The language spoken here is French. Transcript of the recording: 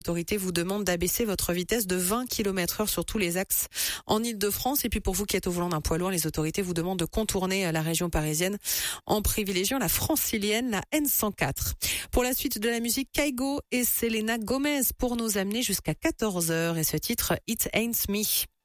Les autorités vous demandent d'abaisser votre vitesse de 20 km/h sur tous les axes en Ile-de-France. Et puis pour vous qui êtes au volant d'un poids lourd, les autorités vous demandent de contourner la région parisienne en privilégiant la francilienne, la N104. Pour la suite de la musique, Kygo et Selena Gomez pour nous amener jusqu'à 14h. Et ce titre, It Ain't Me.